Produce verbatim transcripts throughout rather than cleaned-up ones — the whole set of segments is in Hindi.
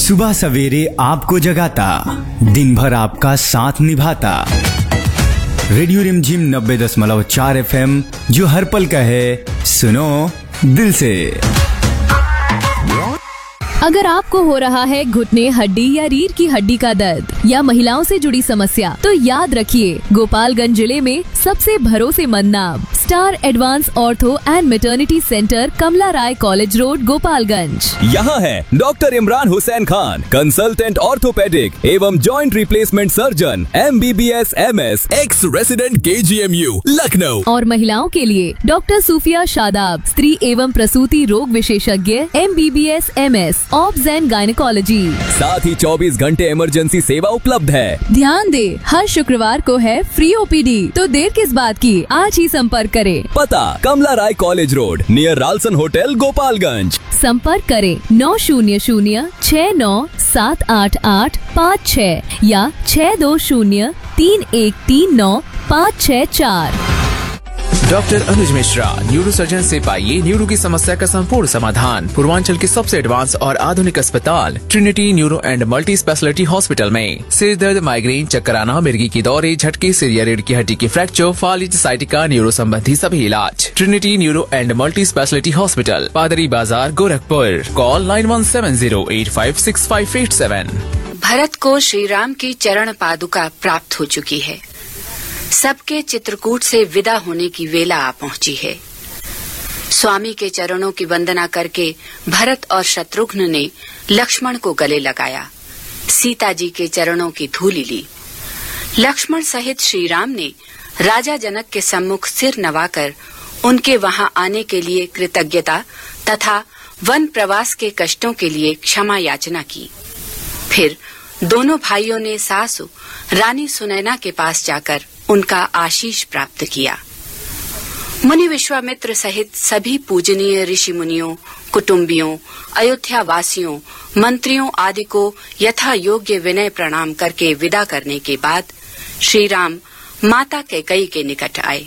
सुबह सवेरे आपको जगाता, दिन भर आपका साथ निभाता। रेडियो रिमझिम नब्बे दशमलव चार एफ एम, जो हर पल का है, सुनो दिल से। अगर आपको हो रहा है घुटने, हड्डी या रीढ़ की हड्डी का दर्द या महिलाओं से जुड़ी समस्या, तो याद रखिए, गोपालगंज जिले में सबसे भरोसेमंद नाम star advance ortho and maternity centre, Kamala Rai college road, Gopalganj. यहाँ है doctor Imran Hussain Khan, consultant orthopaedic एवं joint replacement surgeon, M B B S M S, x resident के जी एम यू, लखनऊ। और महिलाओं के लिए डॉक्टर सूफिया शादाब, स्त्री एवं प्रसूति रोग विशेषज्ञ, M B B S M S, obs and gynaecology. साथ ही चौबीस घंटे इमरजेंसी सेवा उपलब्ध है। ध्यान दे, हर शुक्रवार को है फ्री ओ पी डी, तो देर किस बात की, आज ही संपर्क करें। पता कमला राय college road, near Ralson hotel, Gopalganj. संपर्क करें नौ शून्य शून्य छह नौ सात आठ आठ पाँच छह या छह दो शून्य तीन एक तीन नौ पाँच छह चार। डॉक्टर अनुज मिश्रा, न्यूरो सर्जन से पाइए न्यूरो की समस्या का संपूर्ण समाधान। पूर्वांचल के सबसे एडवांस और आधुनिक अस्पताल Trinity neuro and multi speciality hospital में सिर दर्द, माइग्रेन, चक्कर आना, मिर्गी की दौरे, झटके, सिर या रीढ़ की हड्डी की फ्रैक्चर, फालिज, साइटिका, न्यूरो संबंधी सभी इलाज। Trinity neuro and multi speciality hospital, पादरी बाजार, Gorakhpur. Call nine one seven zero eight five six five eight seven. Bharat को श्री राम की चरण पादुका प्राप्त हो चुकी है। सबके चित्रकूट से विदा होने की वेला आ पहुंची है। स्वामी के चरणों की वंदना करके भरत और शत्रुघ्न ने लक्ष्मण को गले लगाया, सीता जी के चरणों की धूली ली। लक्ष्मण सहित श्री राम ने राजा जनक के सम्मुख सिर नवाकर उनके वहां आने के लिए कृतज्ञता तथा वन प्रवास के कष्टों के लिए क्षमा याचना की। फिर दोनों भाइयों ने सासु रानी सुनैना के पास जाकर उनका आशीष प्राप्त किया। मुनि विश्वामित्र सहित सभी पूजनीय ऋषि मुनियों, कुटुंबियों, अयोध्या वासियों, मंत्रियों आदि को यथा योग्य विनय प्रणाम करके विदा करने के बाद श्री राम माता कैकेयी के निकट आए।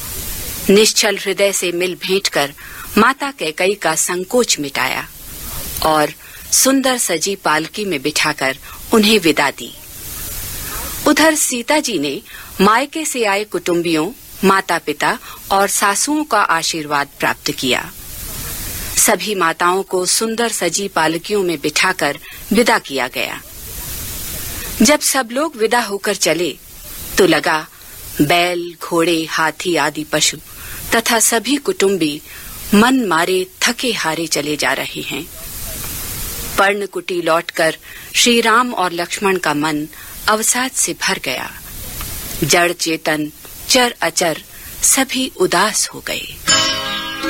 निश्चल हृदय से मिल भेंट कर माता कैकेयी का संकोच मिटाया और सुंदर सजी पालकी में बिठाकर उन्हें विदा दी। उधर सीता जी ने मायके से आए कुटुंबियों, माता पिता और सासुओं का आशीर्वाद प्राप्त किया। सभी माताओं को सुंदर सजी पालकियों में बिठाकर विदा किया गया। जब सब लोग विदा होकर चले तो लगा बैल, घोड़े, हाथी आदि पशु तथा सभी कुटुंबी मन मारे थके हारे चले जा रहे हैं। पर्णकुटी लौटकर श्री राम और लक्ष्मण का मन अवसाद से भर गया। जड़ चेतन, चर अचर सभी उदास हो गए।